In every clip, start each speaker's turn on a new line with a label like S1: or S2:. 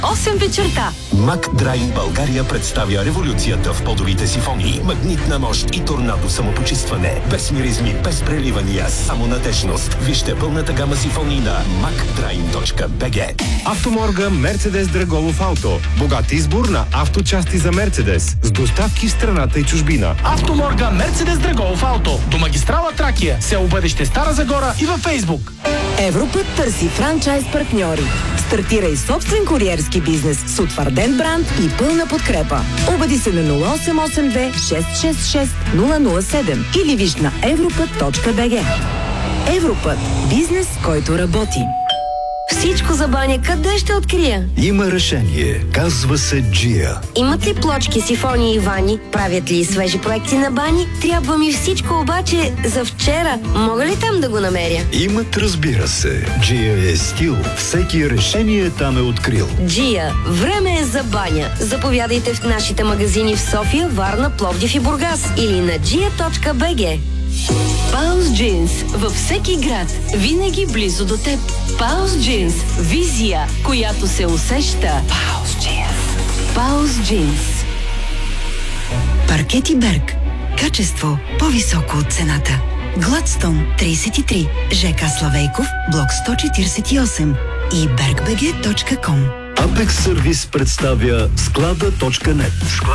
S1: 8 вечерта.
S2: Макдрайн България представя революцията в подовите сифони. Магнитна мощ и торнадо самопочистване. Без миризми, без преливания, само надежност. Вижте пълната гама сифони на macdrain.bg.
S3: Автоморга Мерцедес Драголов Ауто. Богат избор на авточасти за Мерцедес. С доставки в страната и чужбина.
S4: Автоморга Мерцедес Драголов Ауто. До магистрала Тракия, село Бъдеще, Стара Загора и във Фейсбук.
S1: Европът търси франчайз партньори. Стартирай собствен куриерски бизнес с утвърден бранд и пълна подкрепа. Обади се на 0882 666 007 или виж на европът.bg. Европът. Бизнес, който работи. Всичко за баня къде ще открия?
S5: Има решение. Казва се Джия.
S6: Имат ли плочки, сифони и вани? Правят ли свежи проекти на бани? Трябва ми всичко, обаче за вчера. Мога ли там да го намеря?
S5: Имат, разбира се. Джия е стил. Всеки решение там е открил.
S6: Джия. Време е за баня. Заповядайте в нашите магазини в София, Варна, Пловдив и Бургас или на gia.bg.
S1: Паус Джинс. Във всеки град. Винаги близо до теб. Паус Джинс. Визия, която се усеща. Паус Джинс. Паус Джинс.
S7: Паркети Берг. Качество по-високо от цената. Гладстон 33. ЖК Славейков, блок 148 и bergbg.com.
S5: Apex Сервис представя склада.net.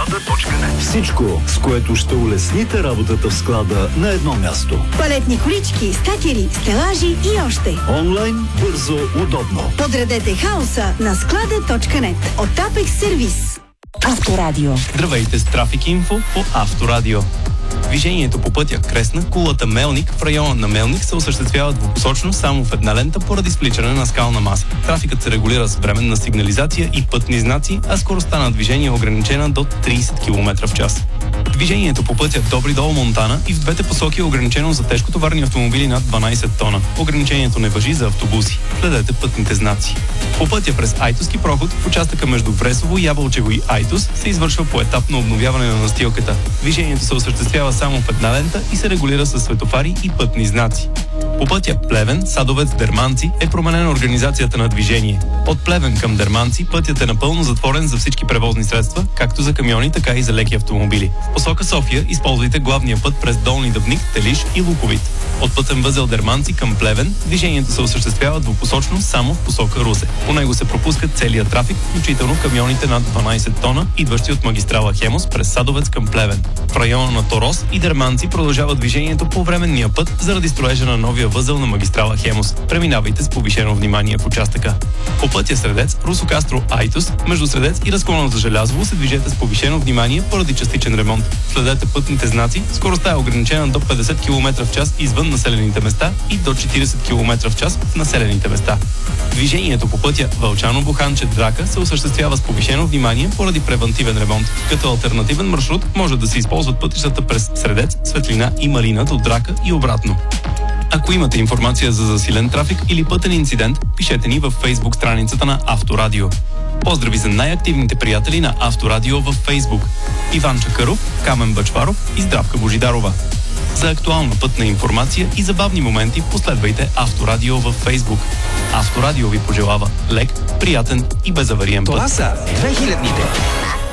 S5: Всичко, с което ще улесните работата в склада на едно място.
S7: Палетни колички, стакери, стелажи и още.
S5: Онлайн, бързо, удобно.
S7: Подредете хаоса на склада.net от Apex Сервис.
S1: Авторадио.
S8: Здравейте с Трафик Инфо по Авторадио. Движението по пътя Кресна, Кулата, Мелник в района на Мелник се осъществява двупосочно само в една лента поради свличане на скална маса. Трафикът се регулира с временна сигнализация и пътни знаци, а скоростта на движение е ограничена до 30 км в час. Движението по пътя Добри дол Монтана и в двете посоки е ограничено за тежкотоварни автомобили над 12 тона. Ограничението не важи за автобуси. Следете пътните знаци. По пътя през Айтоски проход в участъка между Бресово, Ябълчево и Айтос се извършва поетапно обновяване на настилката. Движението се осъществява само в една лента и се регулира с светофари и пътни знаци. По пътя Плевен, Садовец, Дерманци е променена организацията на движение. От Плевен към Дерманци пътят е напълно затворен за всички превозни средства, както за камиони, така и за леки автомобили. В посока София използвайте главния път през Долни Дъбник, Телиш и Луковит. От пътен възел Дерманци към Плевен движението се осъществява двупосочно само в посока Русе. По него се пропускат целият трафик, включително камионите над 12 тона, идващи от магистрала Хемос през Садовец към Плевен. В района на Торос и Дерманци продължава движението по временния път заради строежа на новия възел на магистрала Хемос. Преминавайте с повишено внимание в участъка. По пътя Средец, Русокастро, Айтос, между Средец и разклона за Желязово се движете с повишено внимание поради частичен ремонт. Следете пътните знаци, скоростта е ограничена до 50 км в час извън населените места и до 40 км в час в населените места. Движението по пътя Вълчано-Буханче-Драка се осъществява с повишено внимание поради превантивен ремонт. Като алтернативен маршрут може да се използват пътищата през Средец, Светлина и Малина до Драка и обратно. Ако имате информация за засилен трафик или пътен инцидент, пишете ни във Facebook страницата на Авторадио. Поздрави за най-активните приятели на Авторадио във Facebook: Иван Чакъров, Камен Бъчваров и Здравка Божидарова. За актуална пътна информация и забавни моменти последвайте Авторадио във Facebook. Авторадио ви пожелава лек, приятен и безавариен път.
S9: Това са 2000-ните.